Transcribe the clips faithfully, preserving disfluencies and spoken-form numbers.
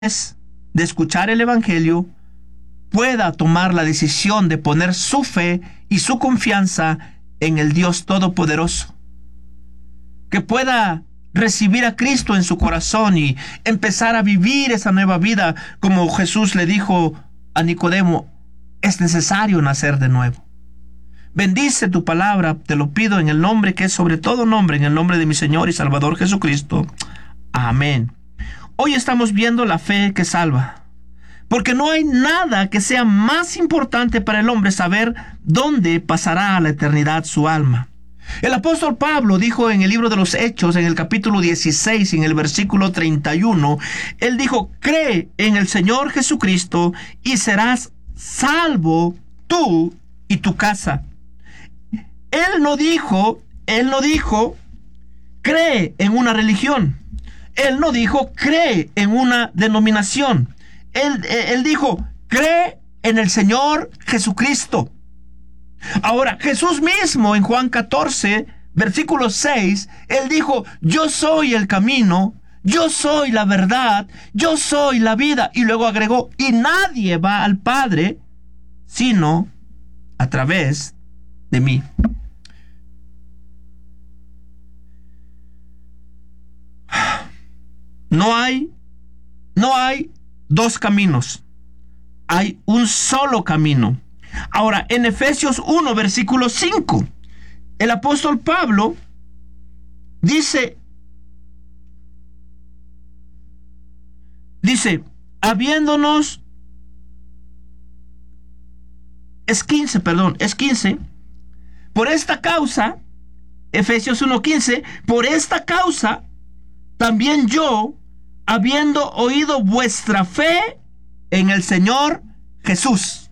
de escuchar el Evangelio, pueda tomar la decisión de poner su fe y su confianza en el Dios Todopoderoso. Que pueda recibir a Cristo en su corazón y empezar a vivir esa nueva vida, como Jesús le dijo a Nicodemo: es necesario nacer de nuevo. Bendice tu palabra, te lo pido en el nombre que es sobre todo nombre, en el nombre de mi Señor y Salvador Jesucristo. Amén. Hoy estamos viendo la fe que salva, porque no hay nada que sea más importante para el hombre saber dónde pasará a la eternidad su alma. El apóstol Pablo dijo en el libro de los Hechos, en el capítulo dieciséis, en el versículo treinta y uno, él dijo: cree en el Señor Jesucristo y serás salvo tú y tu casa. Él no dijo, él no dijo, cree en una religión. Él no dijo, cree en una denominación. Él, él dijo, cree en el Señor Jesucristo. Ahora, Jesús mismo en Juan catorce, versículo seis, él dijo: yo soy el camino, yo soy la verdad, yo soy la vida. Y luego agregó: y nadie va al Padre sino a través de mí. No hay, no hay dos caminos. Hay un solo camino. Ahora, en Efesios uno, versículo cinco, el apóstol Pablo dice, dice, habiéndonos, es quince, perdón, es quince, por esta causa, Efesios uno quince, por esta causa, también yo, habiendo oído vuestra fe en el Señor Jesús.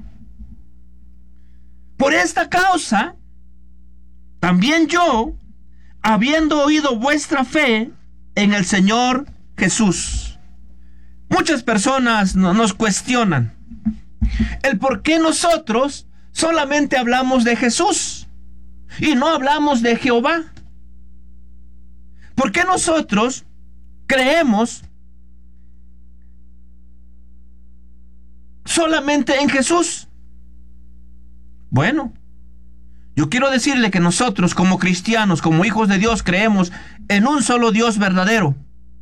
Por esta causa, también yo, habiendo oído vuestra fe en el Señor Jesús. Muchas personas nos cuestionan el por qué nosotros solamente hablamos de Jesús y no hablamos de Jehová. ¿Por qué nosotros creemos solamente en Jesús? Bueno, yo quiero decirle que nosotros como cristianos, como hijos de Dios, creemos en un solo Dios verdadero.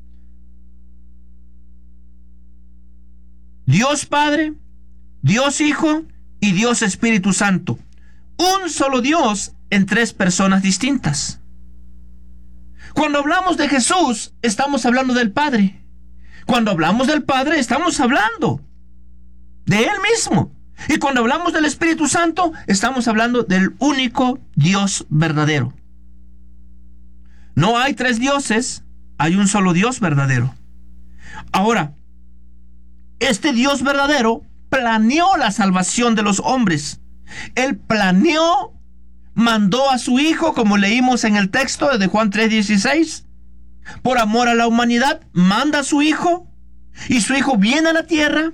Dios Padre, Dios Hijo y Dios Espíritu Santo. Un solo Dios en tres personas distintas. Cuando hablamos de Jesús, estamos hablando del Padre. Cuando hablamos del Padre, estamos hablando de Él mismo. Y cuando hablamos del Espíritu Santo, estamos hablando del único Dios verdadero. No hay tres dioses, hay un solo Dios verdadero. Ahora, este Dios verdadero planeó la salvación de los hombres. Él planeó, mandó a su Hijo, como leímos en el texto de Juan tres dieciséis. Por amor a la humanidad, manda a su Hijo, y su Hijo viene a la tierra,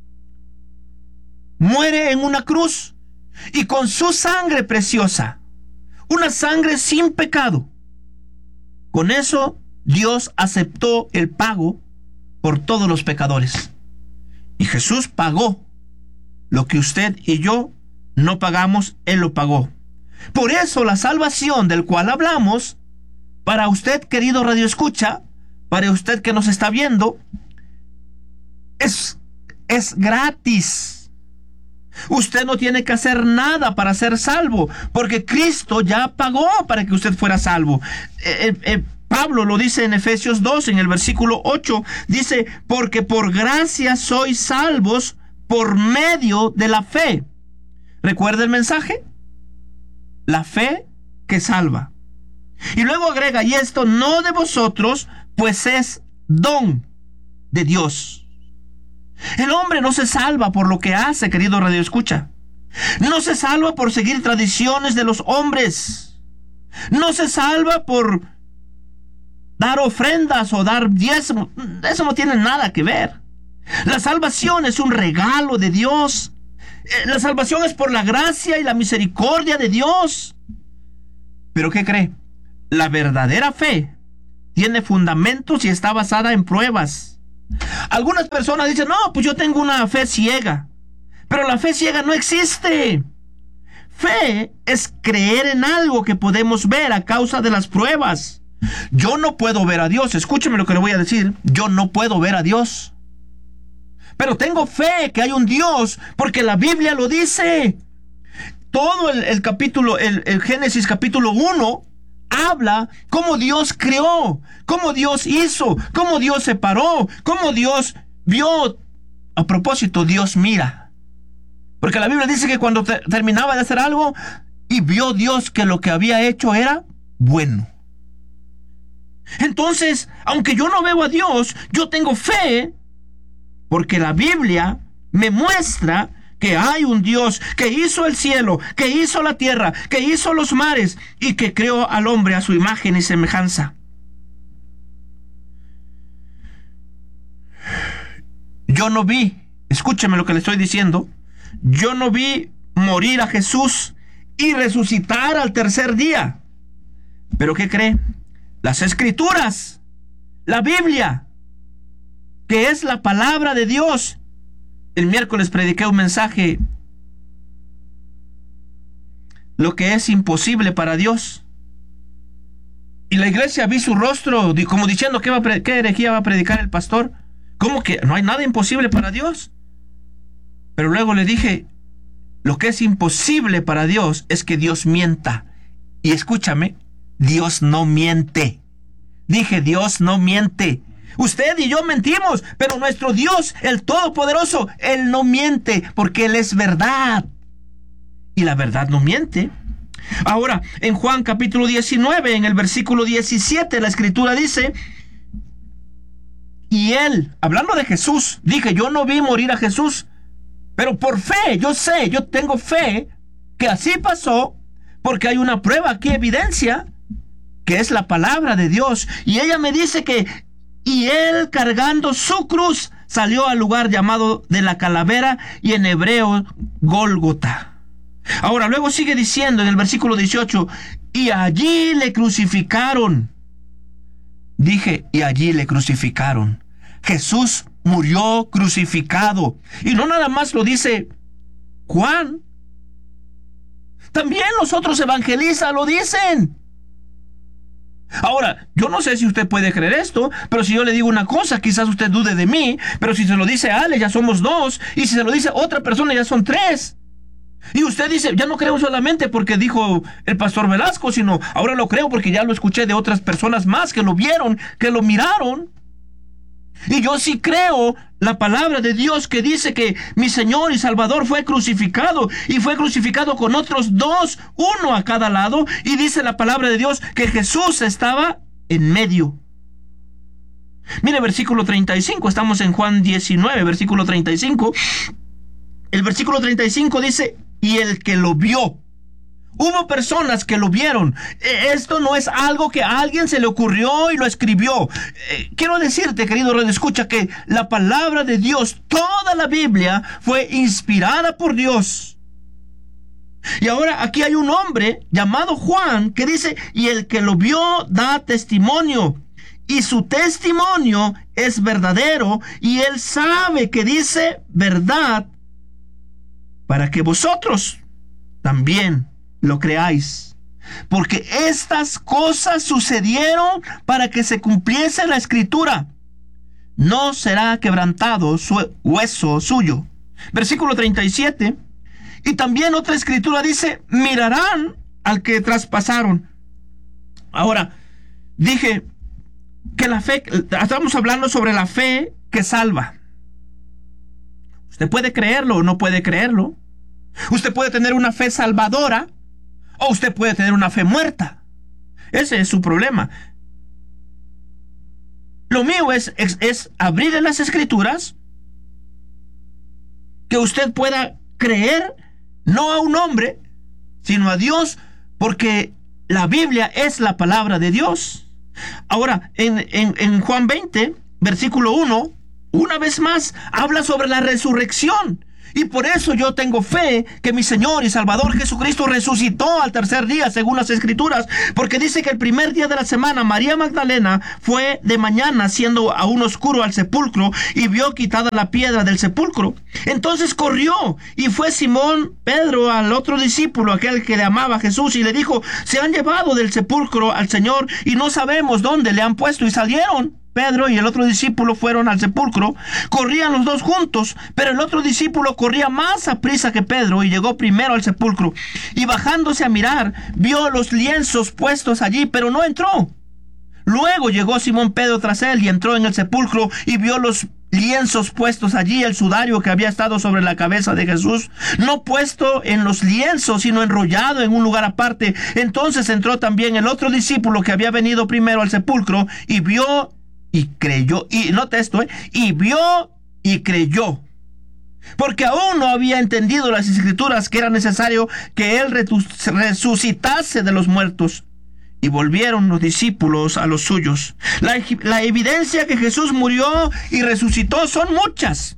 muere en una cruz, y con su sangre preciosa, una sangre sin pecado, con eso Dios aceptó el pago por todos los pecadores. Y Jesús pagó lo que usted y yo no pagamos. Él lo pagó. Por eso la salvación del cual hablamos, para usted, querido radioescucha, para usted que nos está viendo, es, es gratis. Usted no tiene que hacer nada para ser salvo, porque Cristo ya pagó para que usted fuera salvo. Eh, eh, Pablo lo dice en Efesios dos, en el versículo ocho, dice: porque por gracia sois salvos por medio de la fe. ¿Recuerda el mensaje? La fe que salva. Y luego agrega: y esto no de vosotros, pues es don de Dios. El hombre no se salva por lo que hace, querido radioescucha. No se salva por seguir tradiciones de los hombres. No se salva por dar ofrendas o dar diezmo. Eso no tiene nada que ver. La salvación es un regalo de Dios. La salvación es por la gracia y la misericordia de Dios. ¿Pero qué cree? La verdadera fe tiene fundamentos y está basada en pruebas. Algunas personas dicen, no, pues yo tengo una fe ciega. Pero la fe ciega no existe. Fe es creer en algo que podemos ver a causa de las pruebas. Yo no puedo ver a Dios. Escúcheme lo que le voy a decir. Yo no puedo ver a Dios. Pero tengo fe que hay un Dios, porque la Biblia lo dice. Todo el, el capítulo, el, el Génesis capítulo uno, habla cómo Dios creó, cómo Dios hizo, cómo Dios separó, cómo Dios vio. A propósito, Dios mira. Porque la Biblia dice que cuando te, terminaba de hacer algo, y vio Dios que lo que había hecho era bueno. Entonces, aunque yo no veo a Dios, yo tengo fe, porque la Biblia me muestra que hay un Dios que hizo el cielo, que hizo la tierra, que hizo los mares y que creó al hombre a su imagen y semejanza. Yo no vi, escúcheme lo que le estoy diciendo, yo no vi morir a Jesús y resucitar al tercer día. ¿Pero qué cree? Las Escrituras, la Biblia, que es la palabra de Dios. El miércoles prediqué un mensaje, lo que es imposible para Dios. Y la iglesia vi su rostro, como diciendo, ¿qué, va a qué herejía va a predicar el pastor? ¿Cómo que no hay nada imposible para Dios? Pero luego le dije, lo que es imposible para Dios es que Dios mienta. Y escúchame, Dios no miente. Dije, Dios no miente. Usted y yo mentimos, pero nuestro Dios, el Todopoderoso, Él no miente, porque Él es verdad. Y la verdad no miente. Ahora, en Juan capítulo diecinueve, en el versículo diecisiete, la Escritura dice, y Él, hablando de Jesús, dije, yo no vi morir a Jesús, pero por fe, yo sé, yo tengo fe que así pasó, porque hay una prueba aquí, evidencia, que es la palabra de Dios. Y ella me dice que y él, cargando su cruz, salió al lugar llamado de la calavera, y en hebreo Gólgota. Ahora, luego sigue diciendo en el versículo dieciocho, y allí le crucificaron. Dije, y allí le crucificaron. Jesús murió crucificado. Y no nada más lo dice Juan. También los otros evangelistas lo dicen. Ahora, yo no sé si usted puede creer esto, pero si yo le digo una cosa, quizás usted dude de mí, pero si se lo dice a Ale, ya somos dos, y si se lo dice a otra persona, ya son tres. Y usted dice, ya no creo solamente porque dijo el pastor Velasco, sino ahora lo creo porque ya lo escuché de otras personas más que lo vieron, que lo miraron. Y yo sí creo la palabra de Dios que dice que mi Señor y Salvador fue crucificado, y fue crucificado con otros dos, uno a cada lado, y dice la palabra de Dios que Jesús estaba en medio. Mire, versículo treinta y cinco, estamos en Juan diecinueve, versículo treinta y cinco. El versículo treinta y cinco dice, y el que lo vio. Hubo personas que lo vieron. Esto no es algo que a alguien se le ocurrió y lo escribió. Eh, quiero decirte, querido radioescucha, que la palabra de Dios, toda la Biblia, fue inspirada por Dios. Y ahora aquí hay un hombre llamado Juan que dice, y el que lo vio da testimonio. Y su testimonio es verdadero, y él sabe que dice verdad, para que vosotros también lo creáis, porque estas cosas sucedieron para que se cumpliese la Escritura: no será quebrantado su hueso suyo. Versículo treinta y siete. Y también otra escritura dice, mirarán al que traspasaron. Ahora, dije que la fe, estamos hablando sobre la fe que salva. Usted puede creerlo o no puede creerlo. Usted puede tener una fe salvadora, o usted puede tener una fe muerta. Ese es su problema. Lo mío es, es, es abrir en las Escrituras, que usted pueda creer no a un hombre, sino a Dios, porque la Biblia es la palabra de Dios. Ahora, en, en, en Juan veinte, versículo uno, una vez más, habla sobre la resurrección. Y por eso yo tengo fe que mi Señor y Salvador Jesucristo resucitó al tercer día, según las Escrituras. Porque dice que el primer día de la semana, María Magdalena fue de mañana, siendo aún oscuro, al sepulcro y vio quitada la piedra del sepulcro. Entonces corrió y fue Simón Pedro al otro discípulo, aquel que le amaba a Jesús, y le dijo: se han llevado del sepulcro al Señor y no sabemos dónde le han puesto. Y salieron. Pedro y el otro discípulo fueron al sepulcro. Corrían los dos juntos, pero el otro discípulo corría más aprisa que Pedro y llegó primero al sepulcro. Y bajándose a mirar, vio los lienzos puestos allí, pero no entró. Luego llegó Simón Pedro tras él y entró en el sepulcro y vio los lienzos puestos allí, el sudario que había estado sobre la cabeza de Jesús, no puesto en los lienzos, sino enrollado en un lugar aparte. Entonces entró también el otro discípulo que había venido primero al sepulcro y vio y creyó, y note esto, ¿eh? y vio y creyó, porque aún no había entendido las Escrituras que era necesario que él resucitase de los muertos. Y volvieron los discípulos a los suyos. La, la evidencia que Jesús murió y resucitó son muchas.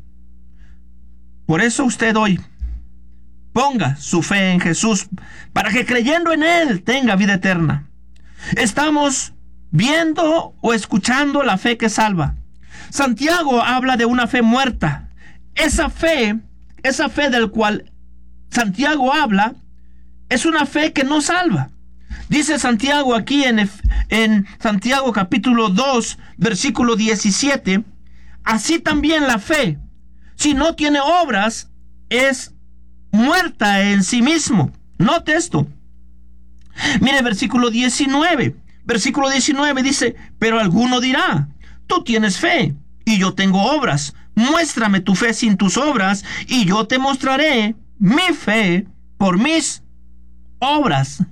Por eso usted hoy ponga su fe en Jesús, para que creyendo en Él tenga vida eterna. Estamos viendo o escuchando la fe que salva. Santiago habla de una fe muerta. Esa fe, esa fe del cual Santiago habla, es una fe que no salva. Dice Santiago aquí en, en Santiago capítulo dos, versículo diecisiete, así también la fe, si no tiene obras, es muerta en sí mismo. Note esto. Mire versículo diecinueve. Versículo diecinueve dice: pero alguno dirá, tú tienes fe y yo tengo obras. Muéstrame tu fe sin tus obras y yo te mostraré mi fe por mis obras.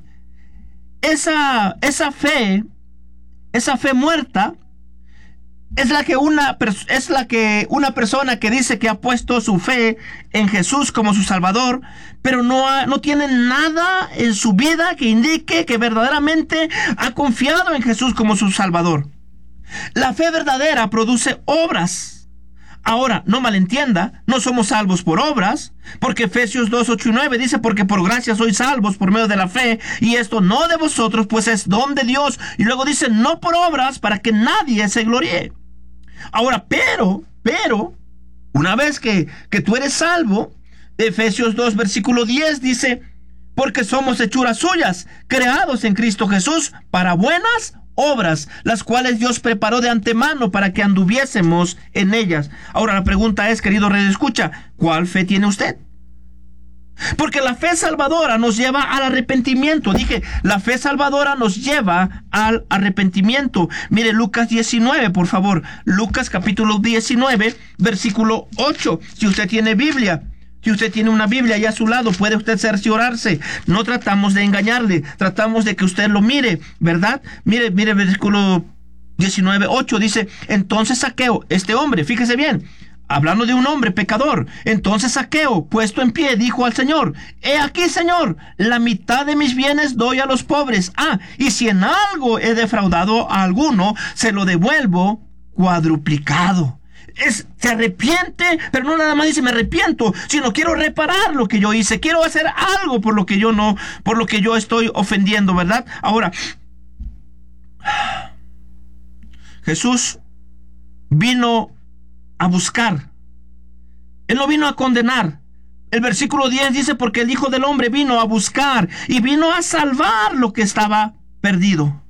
Esa, esa fe, esa fe muerta, es la que una, es la que una persona que dice que ha puesto su fe en Jesús como su Salvador, pero no, ha, no tiene nada en su vida que indique que verdaderamente ha confiado en Jesús como su Salvador. La fe verdadera produce obras. Ahora, no malentienda, no somos salvos por obras, porque Efesios dos, ocho y nueve dice: porque por gracia sois salvos por medio de la fe, y esto no de vosotros, pues es don de Dios. Y luego dice: no por obras, para que nadie se gloríe. Ahora, pero, pero, una vez que, que tú eres salvo, Efesios dos, versículo diez dice: porque somos hechuras suyas, creados en Cristo Jesús para buenas obras, las cuales Dios preparó de antemano para que anduviésemos en ellas. Ahora la pregunta es, querido redescucha, ¿cuál fe tiene usted? Porque la fe salvadora nos lleva al arrepentimiento. Dije, la fe salvadora nos lleva al arrepentimiento. Mire Lucas diecinueve, por favor. Lucas capítulo diecinueve, versículo ocho. Si usted tiene Biblia, si usted tiene una Biblia ahí a su lado, puede usted cerciorarse. No tratamos de engañarle, tratamos de que usted lo mire, ¿verdad? Mire, mire versículo diecinueve, ocho, dice: entonces Zaqueo, este hombre, fíjese bien, hablando de un hombre pecador, entonces Zaqueo, puesto en pie, dijo al Señor: he aquí, Señor, la mitad de mis bienes doy a los pobres. Ah, y si en algo he defraudado a alguno, se lo devuelvo cuadruplicado. Es, se arrepiente, pero no nada más dice me arrepiento, sino quiero reparar lo que yo hice, quiero hacer algo por lo que yo no, por lo que yo estoy ofendiendo, ¿verdad? Ahora, Jesús vino a buscar, Él no vino a condenar. El versículo diez dice: porque el Hijo del Hombre vino a buscar y vino a salvar lo que estaba perdido.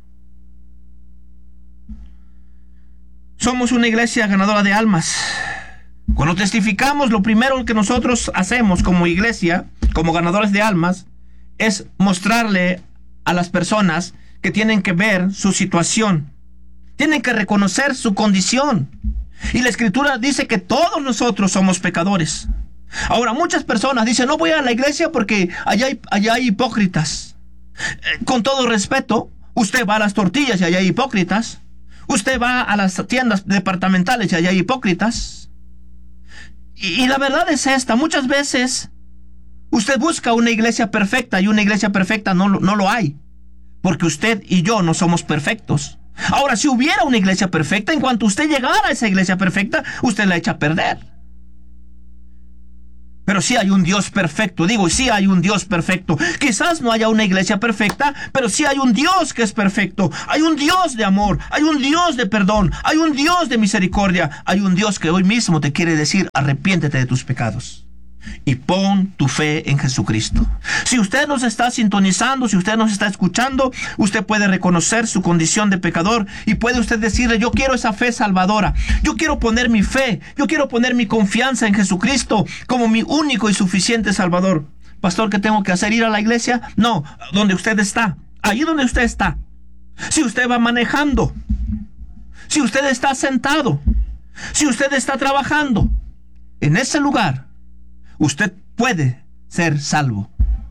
Somos una iglesia ganadora de almas. Cuando testificamos, lo primero que nosotros hacemos como iglesia, como ganadores de almas, es mostrarle a las personas que tienen que ver su situación. Tienen que reconocer su condición. Y la Escritura dice que todos nosotros somos pecadores. Ahora, muchas personas dicen: no voy a la iglesia porque allá hay, allá hay hipócritas. Eh, con todo respeto, usted va a las tortillas y allá hay hipócritas. Usted va a las tiendas departamentales y allá hay hipócritas. Y, y la verdad es esta: muchas veces usted busca una iglesia perfecta y una iglesia perfecta no, no lo hay. Porque usted y yo no somos perfectos. Ahora, si hubiera una iglesia perfecta, en cuanto usted llegara a esa iglesia perfecta, usted la echa a perder. Pero sí hay un Dios perfecto. Digo, sí hay un Dios perfecto. Quizás no haya una iglesia perfecta, pero sí hay un Dios que es perfecto. Hay un Dios de amor. Hay un Dios de perdón. Hay un Dios de misericordia. Hay un Dios que hoy mismo te quiere decir: arrepiéntete de tus pecados y pon tu fe en Jesucristo. Si usted nos está sintonizando, si usted nos está escuchando, usted puede reconocer su condición de pecador y puede usted decirle: yo quiero esa fe salvadora. Yo quiero poner mi fe, yo quiero poner mi confianza en Jesucristo como mi único y suficiente Salvador. Pastor, ¿qué tengo que hacer? ¿Ir a la iglesia? No, donde usted está, ahí donde usted está. Si usted va manejando, si usted está sentado, si usted está trabajando, en ese lugar usted puede ser salvo.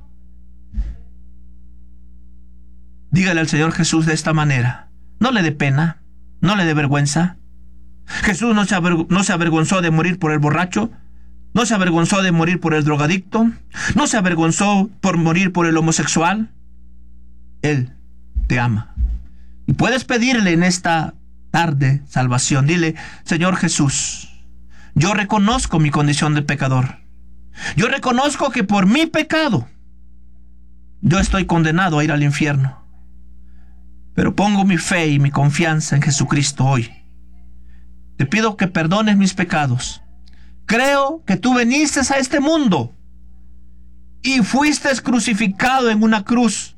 Dígale al Señor Jesús de esta manera. No le dé pena, no le dé vergüenza. Jesús no se, aver- no se avergonzó de morir por el borracho, no se avergonzó de morir por el drogadicto, no se avergonzó por morir por el homosexual. Él te ama. Y puedes pedirle en esta tarde salvación. Dile: Señor Jesús, yo reconozco mi condición de pecador. Yo reconozco que por mi pecado yo estoy condenado a ir al infierno. Pero pongo mi fe y mi confianza en Jesucristo hoy. Te pido que perdones mis pecados. Creo que tú viniste a este mundo y fuiste crucificado en una cruz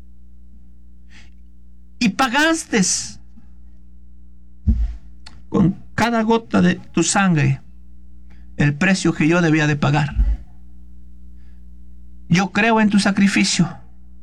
y pagaste con cada gota de tu sangre el precio que yo debía de pagar. Yo creo en tu sacrificio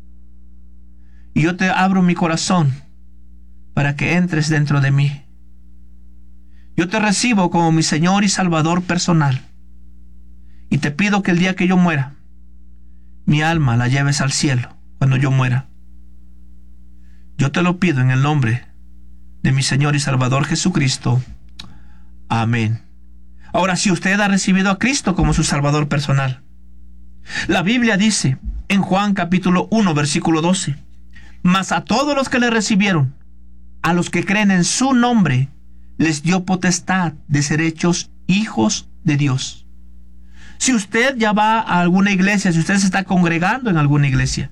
y yo te abro mi corazón para que entres dentro de mí. Yo te recibo como mi Señor y Salvador personal y te pido que el día que yo muera, mi alma la lleves al cielo cuando yo muera. Yo te lo pido en el nombre de mi Señor y Salvador Jesucristo. Amén. Ahora, si usted ha recibido a Cristo como su Salvador personal, la Biblia dice en Juan capítulo uno, versículo doce: mas a todos los que le recibieron, a los que creen en su nombre, les dio potestad de ser hechos hijos de Dios. Si usted ya va a alguna iglesia, si usted se está congregando en alguna iglesia,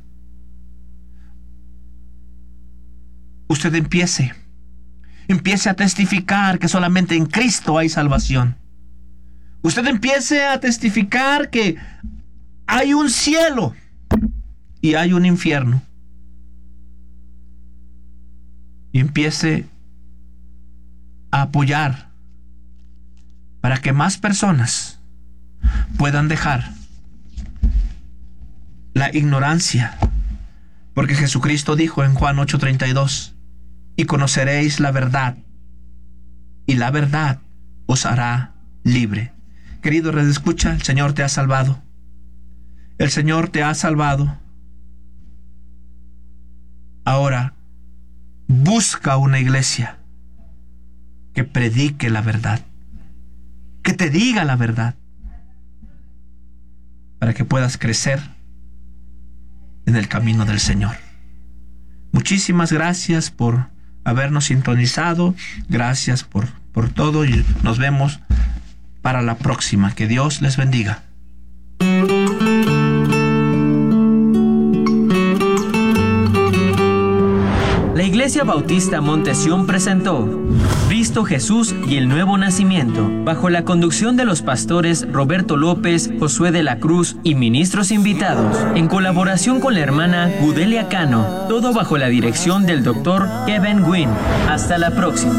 usted empiece, empiece a testificar que solamente en Cristo hay salvación. Usted empiece a testificar que hay un cielo y hay un infierno. Y empiece a apoyar para que más personas puedan dejar la ignorancia. Porque Jesucristo dijo en Juan ocho treinta y dos: y conoceréis la verdad, y la verdad os hará libre. Querido redescucha, el Señor te ha salvado. El Señor te ha salvado. Ahora, busca una iglesia que predique la verdad, que te diga la verdad, para que puedas crecer en el camino del Señor. Muchísimas gracias por habernos sintonizado. Gracias por, por todo y nos vemos para la próxima. Que Dios les bendiga. La Iglesia Bautista Monte Sión presentó Cristo Jesús y el Nuevo Nacimiento, bajo la conducción de los pastores Roberto López, Josué de la Cruz y ministros invitados, en colaboración con la hermana Gudelia Cano, todo bajo la dirección del doctor Kevin Gwynn. Hasta la próxima.